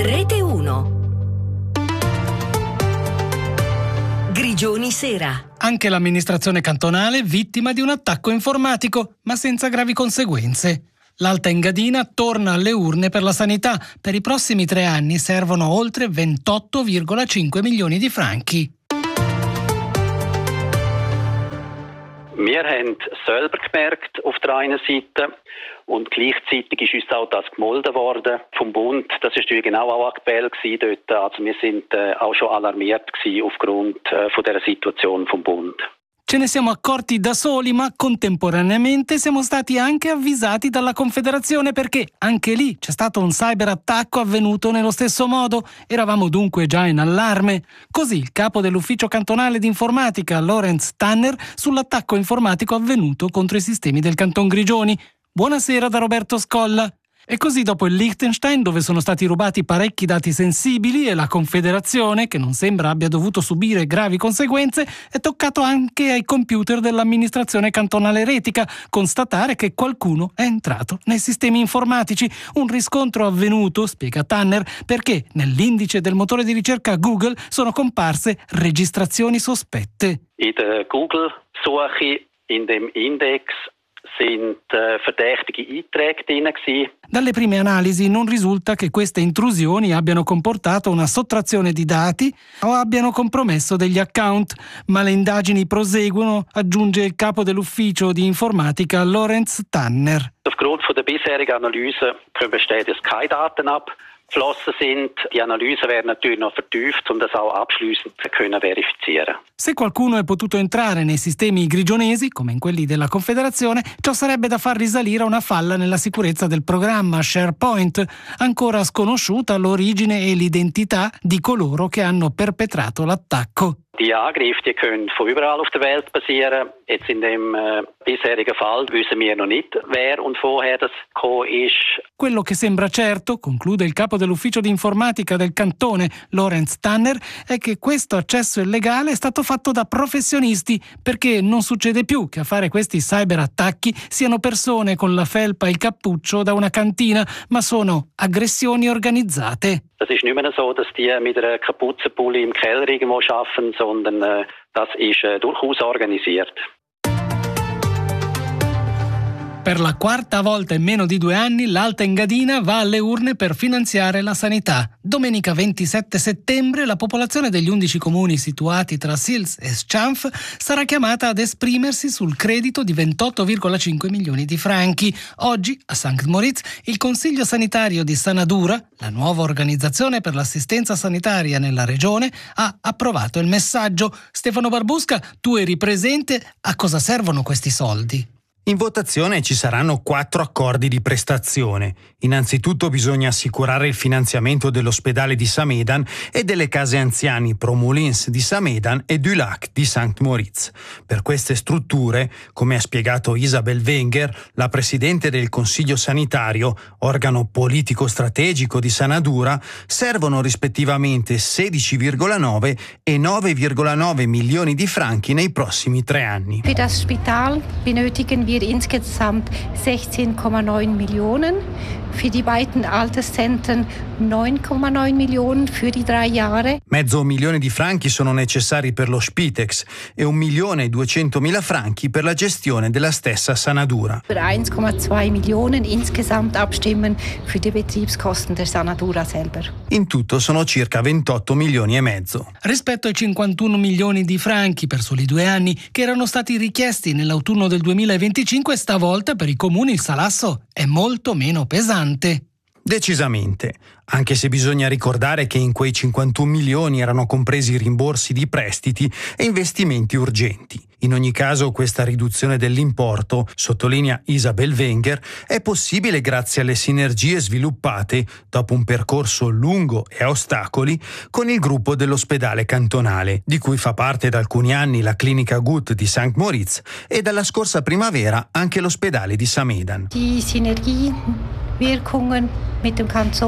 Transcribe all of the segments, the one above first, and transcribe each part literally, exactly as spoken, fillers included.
Rete uno. Grigioni Sera. Anche l'amministrazione cantonale vittima di un attacco informatico, ma senza gravi conseguenze. L'Alta Engadina torna alle urne per la sanità. Per i prossimi tre anni servono oltre ventotto virgola cinque milioni di franchi. Wir haben selber gemerkt auf der einen Seite und gleichzeitig ist uns auch das gemolden worden vom Bund. Das ist natürlich genau auch aktuell gewesen dort. Also wir sind äh, auch schon alarmiert gewesen aufgrund äh, von der Situation vom Bund. Ce ne siamo accorti da soli, ma contemporaneamente siamo stati anche avvisati dalla Confederazione perché anche lì c'è stato un cyberattacco avvenuto nello stesso modo. Eravamo dunque già in allarme. Così il capo dell'ufficio cantonale di informatica, Lorenz Tanner, sull'attacco informatico avvenuto contro i sistemi del Canton Grigioni. Buonasera da Roberto Scolla. E così dopo il Liechtenstein, dove sono stati rubati parecchi dati sensibili, e la Confederazione, che non sembra abbia dovuto subire gravi conseguenze, è toccato anche ai computer dell'amministrazione cantonale retica constatare che qualcuno è entrato nei sistemi informatici. Un riscontro avvenuto, spiega Tanner, perché nell'indice del motore di ricerca Google sono comparse registrazioni sospette. In der Google-Suche, in dem Index, sind äh, verdächtige Einträge drin gewesen. Dalle prime analisi non risulta che queste intrusioni abbiano comportato una sottrazione di dati o abbiano compromesso degli account, ma le indagini proseguono, aggiunge il capo dell'ufficio di informatica Lorenz Tanner. Aufgrund von der bisherigen Analyse können wir stellen, dass keine Daten abgeflossen sind. Die Analyse werden natürlich noch vertieft, um das auch abschließend zu können verifizieren. Se qualcuno è potuto entrare nei sistemi grigionesi, come in quelli della Confederazione, ciò sarebbe da far risalire a una falla nella sicurezza del programma SharePoint, ancora sconosciuta l'origine e l'identità di coloro che hanno perpetrato l'attacco. Die Angriffe die können von überall auf der Welt passieren. Jetzt in dem äh, bisherigen Fall wissen wir noch nicht, wer und woher das gekommen ist. Quello che sembra certo, conclude il capo dell'ufficio di informatica del cantone, Lorenz Tanner, è che questo accesso illegale è stato fatto da professionisti, perché non succede più che a fare questi cyberattacchi siano persone con la felpa e il cappuccio da una cantina, ma sono aggressioni organizzate. Das ist nicht mehr so, dass die mit einer Kapuzenpulli im Keller irgendwo arbeiten, sondern äh, das ist äh, durchaus organisiert. Per la quarta volta in meno di due anni l'Alta Engadina va alle urne per finanziare la sanità. Domenica ventisette settembre la popolazione degli undici comuni situati tra Sils e Schampf sarà chiamata ad esprimersi sul credito di ventotto virgola cinque milioni di franchi. Oggi a Sankt Moritz il Consiglio sanitario di Sanadura, la nuova organizzazione per l'assistenza sanitaria nella regione, ha approvato il messaggio. Stefano Barbusca, tu eri presente. A cosa servono questi soldi? In votazione ci saranno quattro accordi di prestazione. Innanzitutto bisogna assicurare il finanziamento dell'ospedale di Samedan e delle case anziani Promolins di Samedan e du Lac di Sankt Moritz. Per queste strutture, come ha spiegato Isabel Wenger, la presidente del Consiglio sanitario, organo politico strategico di Sanadura, servono rispettivamente sedici virgola nove e nove virgola nove milioni di franchi nei prossimi tre anni. Für das Spital benötigen wir insgesamt sechzehn Komma neun Millionen, für die beiden Alterszentren neun Komma neun Millionen für die drei Jahre. Mezzo milione di franchi sono necessari per lo Spitex e un milione e duecentomila franchi per la gestione della stessa Sanadura. Für eins Komma zwei Millionen insgesamt abstimmen für die Betriebskosten der Sanadura selber. In tutto sono circa ventotto milioni e mezzo. Rispetto ai cinquantuno milioni di franchi per soli due anni che erano stati richiesti nell'autunno del duemilaventicinque, stavolta per i comuni il salasso è molto meno pesante. Decisamente, anche se bisogna ricordare che in quei cinquantuno milioni erano compresi rimborsi di prestiti e investimenti urgenti. In ogni caso questa riduzione dell'importo, sottolinea Isabel Wenger, è possibile grazie alle sinergie sviluppate, dopo un percorso lungo e a ostacoli, con il gruppo dell'ospedale cantonale, di cui fa parte da alcuni anni la clinica Gut di Sankt Moritz e dalla scorsa primavera anche l'ospedale di Samedan. Die Synergiewirkungen mit dem Kantonsspital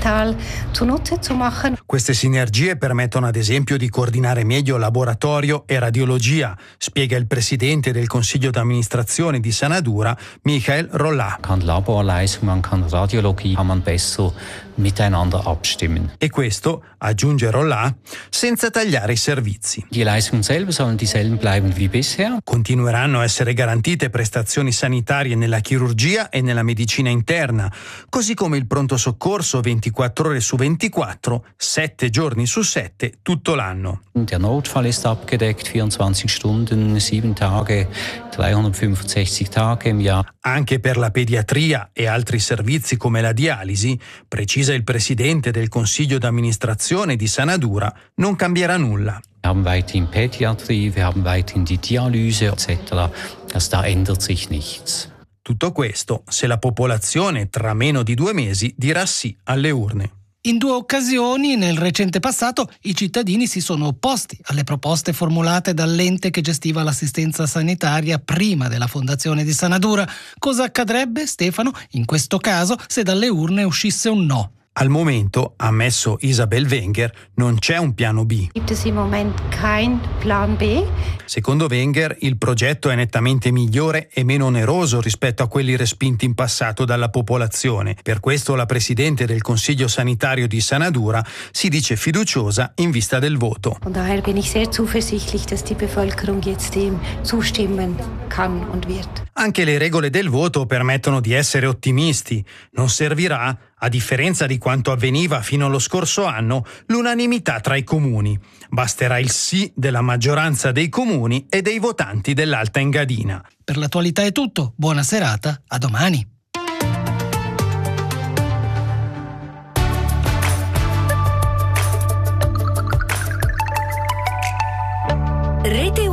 digital zunutze zu machen. Queste sinergie permettono ad esempio di coordinare meglio laboratorio e radiologia, spiega il presidente del consiglio d'amministrazione di Sanadura, Michael Rollà. Man kann Laborleistung, man kann Radiologie, kann man besser miteinander abstimmen. E questo, aggiunge Rollà, senza tagliare i servizi. Die Leistungen selber sollen dieselben bleiben wie bisher. Continueranno a essere garantite prestazioni sanitarie nella chirurgia e nella medicina interna, così come il pronto soccorso ventiquattro ore su ventiquattro, sette giorni su sette, tutto l'anno. Der Notfall ist abgedeckt, vierundzwanzig Stunden, sieben Tage, dreihundertfünfundsechzig Tage im Jahr. Anche per la pediatria e altri servizi come la dialisi, precisa il presidente del consiglio d'amministrazione di Sanadura, non cambierà nulla. Wir haben weiterhin Pädiatrie, wir haben weiterhin die Dialyse et cetera. Also da ändert sich nichts. Tutto questo se la popolazione tra meno di due mesi dirà sì alle urne. In due occasioni, nel recente passato, i cittadini si sono opposti alle proposte formulate dall'ente che gestiva l'assistenza sanitaria prima della fondazione di Sanadura. Cosa accadrebbe, Stefano, in questo caso, se dalle urne uscisse un no? Al momento, ha ammesso Isabel Wenger, non c'è un piano B. Gibt es im Moment kein Plan B? Secondo Wenger, il progetto è nettamente migliore e meno oneroso rispetto a quelli respinti in passato dalla popolazione. Per questo la presidente del Consiglio sanitario di Sanadura si dice fiduciosa in vista del voto. Von daher bin ich sehr zuversichtlich, dass die Bevölkerung jetzt dem zustimmen kann und wird. Anche le regole del voto permettono di essere ottimisti. Non servirà, a differenza di quanto avveniva fino allo scorso anno, l'unanimità tra i comuni. Basterà il sì della maggioranza dei comuni e dei votanti dell'Alta Engadina. Per l'attualità è tutto. Buona serata, a domani. Rete